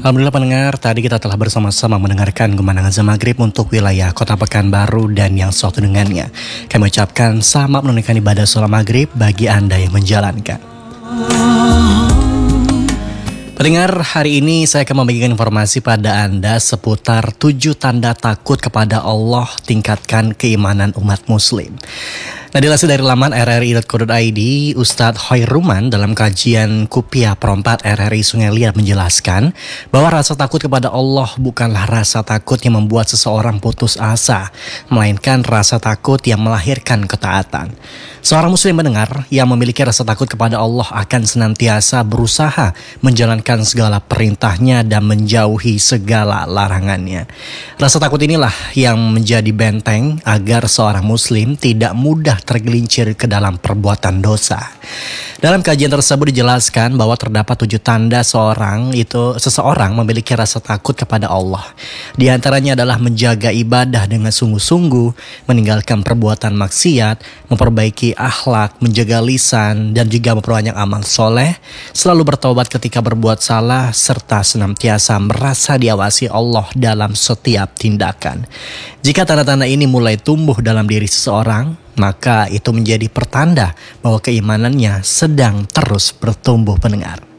Alhamdulillah pendengar, tadi kita telah bersama-sama mendengarkan kemenangan azan maghrib untuk wilayah Kota Pekanbaru dan yang satu dengannya. Kami ucapkan selamat menunaikan ibadah sholat maghrib bagi Anda yang menjalankan. Pendengar, hari ini saya akan membagikan informasi pada Anda seputar 7 tanda takut kepada Allah tingkatkan keimanan umat muslim. Nah, dilansir dari laman rri.co.id, Ustadz Hoiruman dalam kajian Kupiah Perompat RRI Sungai Liat menjelaskan bahwa rasa takut kepada Allah bukanlah rasa takut yang membuat seseorang putus asa, melainkan rasa takut yang melahirkan ketaatan. Seorang muslim mendengar yang memiliki rasa takut kepada Allah akan senantiasa berusaha menjalankan segala perintahnya dan menjauhi segala larangannya. Rasa takut inilah yang menjadi benteng agar seorang muslim tidak mudah tergelincir ke dalam perbuatan dosa. Dalam kajian tersebut dijelaskan bahwa terdapat 7 tanda seseorang memiliki rasa takut kepada Allah. Di antaranya adalah menjaga ibadah dengan sungguh-sungguh, meninggalkan perbuatan maksiat, memperbaiki akhlak, menjaga lisan, dan juga memperbanyak amal soleh, selalu bertobat ketika berbuat salah, serta senantiasa merasa diawasi Allah dalam setiap tindakan. Jika tanda-tanda ini mulai tumbuh dalam diri seseorang, maka itu menjadi pertanda bahwa keimanannya sedang terus bertumbuh, pendengar.